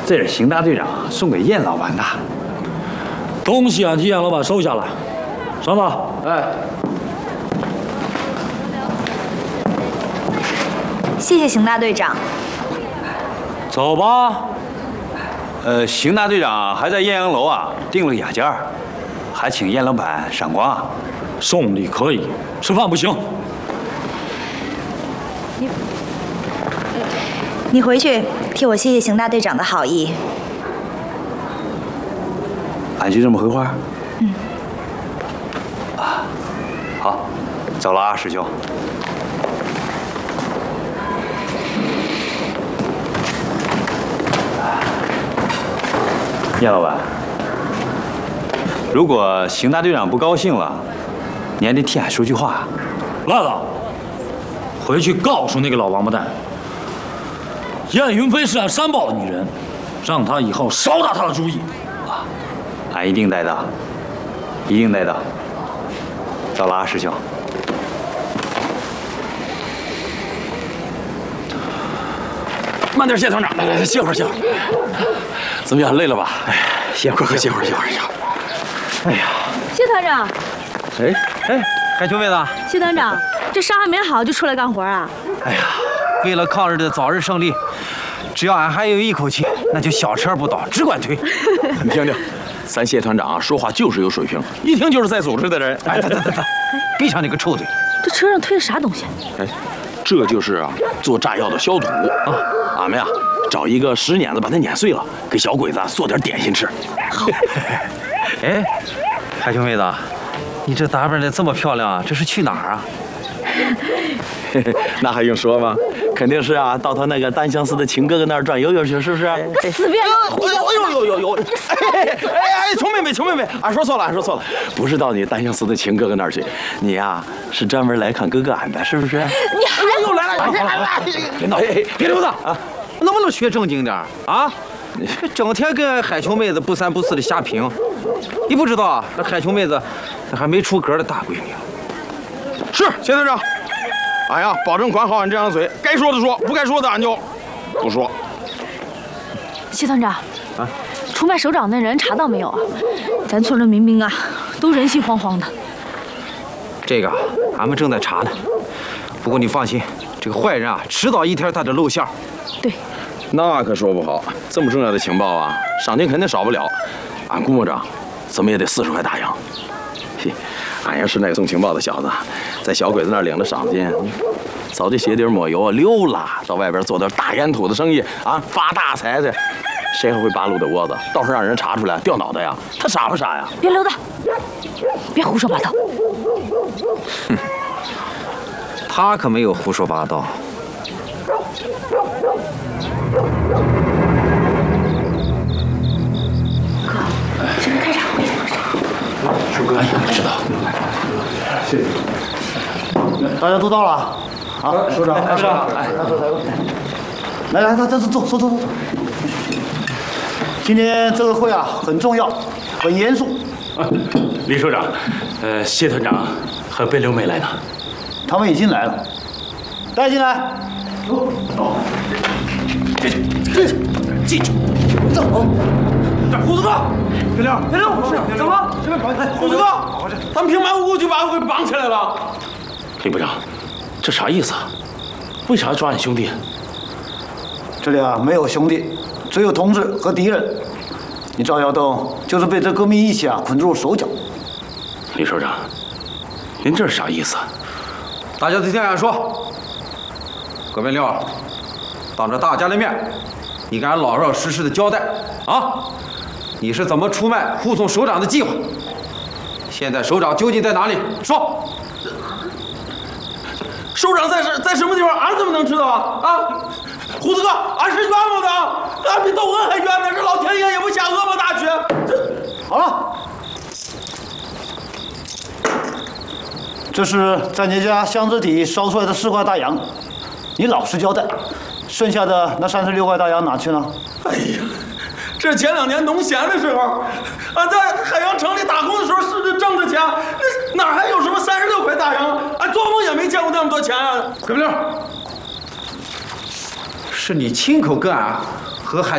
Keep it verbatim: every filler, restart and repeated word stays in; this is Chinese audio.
这是邢大队长送给燕老板的。 东西俺替燕老板收下来。上子， 哎， 谢谢邢大队长。 走吧。 呃，邢大队长还在艳阳楼啊订了雅间儿，还请燕老板赏光啊。 送礼可以，吃饭不行。 你，你回去替我谢谢邢大队长的好意。 俺就这么回话。 嗯。 啊，好，走了啊，师兄。燕老板，如果邢大队长不高兴了，你还得替俺说句话。 赖子，回去告诉那个老王八蛋，燕云飞是俺山豹的女人，让他以后少打他的主意。 啊，俺一定带到，一定带到。走了啊，师兄。 慢点，谢团长，来来，歇会儿，歇会儿。怎么样，累了吧？哎，歇会儿，歇会儿，歇会儿，歇会儿。哎呀， 谢团长， 哎哎，海秋妹子， 谢团长，这伤还没好就出来干活啊？ 哎呀，为了抗日的早日胜利，只要俺还有一口气，那就小车不倒，只管推。你听听，咱谢团长啊，说话就是有水平，一听就是在组织的人。哎，等等等等，闭上你个臭嘴！ 这车上推的啥东西？ 哎，这就是啊，做炸药的消土啊。俺们呀，找一个石碾子把它碾碎了，给小鬼子做点点心吃。 好。 哎，海秋妹子，你这打扮的这么漂亮啊，这是去哪儿啊？那还用说吗？肯定是啊，到他那个单相思的情哥哥那儿转悠悠去，是不是？ 死别了！ 哎呦呦呦呦！哎哎哎，穷妹妹，穷妹妹，俺说错了，俺说错了，不是到你单相思的情哥哥那儿去，你呀是专门来看哥哥俺的，是不是？ 你还又来了！好了好了，别闹，别溜达啊！能不能学正经点啊？整天跟海琼妹子不三不四的瞎评，你不知道啊？那海琼妹子那还没出阁的大闺女。是，谢队长。俺呀，保证管好俺这张嘴，该说的说，不该说的俺就不说。 谢团长， 啊， 出卖首长那人查到没有啊？咱村的民兵啊，都人心惶惶的。 这个俺们正在查呢。不过你放心，这个坏人啊，迟早一天他得露馅儿。 对。 那可说不好，这么重要的情报啊，赏金肯定少不了。俺估摸着，怎么也得四十块大洋。嘿，俺要是那个送情报的小子，在小鬼子那儿领了赏金，早就鞋底抹油啊溜了，到外边做点大烟土的生意啊，发大财去。谁还会扒路的窝子？到时候让人查出来掉脑袋呀？他傻不傻呀？ 别溜达，别胡说八道。 哼，他可没有胡说八道。 哥，现在开场会是啥？ 叔哥，哎呀，知道。 谢谢。大家都到了，好，首长，首长，哎，来来，走走走走走走。今天这个会啊很重要，很严肃。 李首长，呃，谢团长和贝六没来呢。 他们已经来了，带进来。走，走。进去，进去，走。 胡子哥， 别亮，别亮，是怎么？这边跑， 胡子哥，他们平白无故就把我给绑起来了。 李部长，这啥意思啊？为啥要抓俺兄弟？ 这里啊没有兄弟，只有同志和敌人。你赵耀东就是被这革命义气啊捆住手脚。 李首长，您这是啥意思？ 大家都听俺说。葛文六，当着大家的面，你给俺老老实实的交代啊！你是怎么出卖护送首长的计划？现在首长究竟在哪里？说。首长在什在什么地方？俺怎么能知道啊？啊！胡子哥，俺是冤枉的，俺比窦恩还冤呢！这老天爷也不下恶报大雪。这好了，这是在你家箱子底烧出来的四块大洋，你老实交代。剩下的那三十六块大洋哪去了？ 哎呀，这前两年农闲的时候，俺在海洋城里打工的时候是挣的钱，那哪还有什么三十六块大洋？俺做梦也没见过那么多钱啊！葛不溜，是你亲口跟俺和海